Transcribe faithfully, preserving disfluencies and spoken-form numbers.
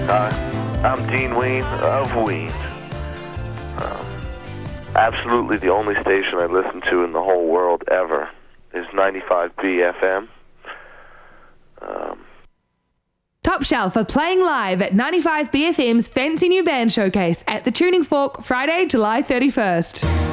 Hi, I'm Dean Ween of Ween. Um, absolutely the only station I listen to in the whole world ever is ninety-five B F M. Um, Top Shelf are playing live at ninety-five B F M's fancy new band showcase at the Tuning Fork Friday, July thirty-first.